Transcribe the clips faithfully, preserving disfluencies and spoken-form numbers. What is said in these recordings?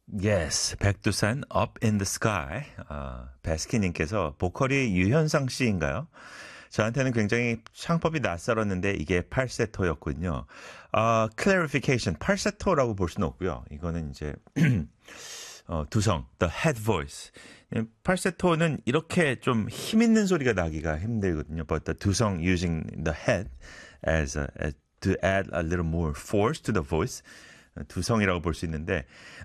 Yes, 백두산 Up in the Sky. 아, 베스키님께서 보컬이 유현상 씨인가요? 저한테는 굉장히 창법이 낯설었는데 이게 팔세토였군요. 아, clarification, 팔세토라고 볼 수는 없고요. 이거는 이제 어, 두성, the head voice. 팔세토는 이렇게 좀 힘 있는 소리가 나기가 힘들거든요. But the 두성 using the head as, a, as to add a little more force to the voice. 두성이라고 볼 수 있는데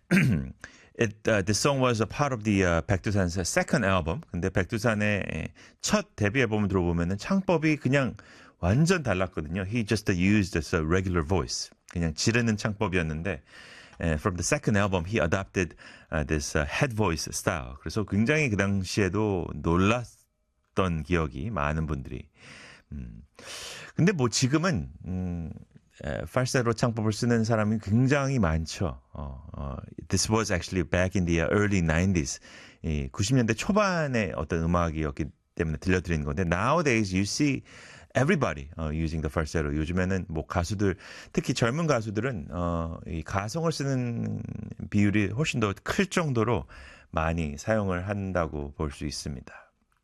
It, uh, this song was a part of the uh, 백두산's second album. 근데 백두산의 첫 데뷔 앨범을 들어보면은 창법이 그냥 완전 달랐거든요. He just used this uh, regular voice. 그냥 지르는 창법이었는데 uh, from the second album he adopted uh, this uh, head voice style. 그래서 굉장히 그 당시에도 놀랐던 기억이 많은 분들이. 음. 근데 뭐 지금은 음, 팔세로 창법을 쓰는 사람이 굉장히 많죠. 어, 어, this was actually back in the early nineties. 이 구십 년대 초반의 어떤 음악이었기 때문에 들려드리는 건데 nowadays you see everybody uh, using the falsetto. 요즘에는 뭐 가수들 특히 젊은 가수들은 어, 이 가성을 쓰는 비율이 훨씬 더 클 정도로 많이 사용을 한다고 볼 수 있습니다.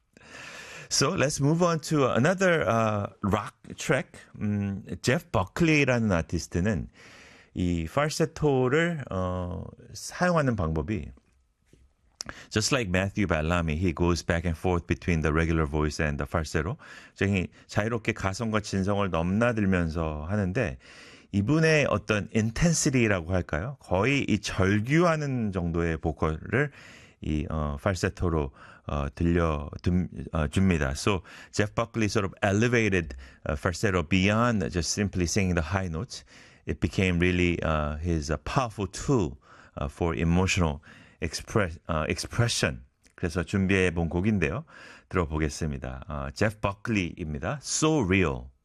So let's move on to another uh, rock track. 음, 제프 버클리라는 아티스트는 이 falsetto를 어, 사용하는 방법이 just like Matthew Bellamy, he goes back and forth between the regular voice and the falsetto. 굉장히 자유롭게 가성과 진성을 넘나들면서 하는데 이분의 어떤 intensity라고 할까요? 거의 이 절규하는 정도의 보컬을 이 어, falsetto로 어, 들려 둠, 어, 줍니다. So Jeff Buckley sort of elevated uh, falsetto beyond just simply singing the high notes. It became really uh, his uh, powerful tool uh, for emotional express, uh, expression. 그래서 준비해 본 곡인데요. 들어보겠습니다. 어, Jeff Buckley입니다. So Real.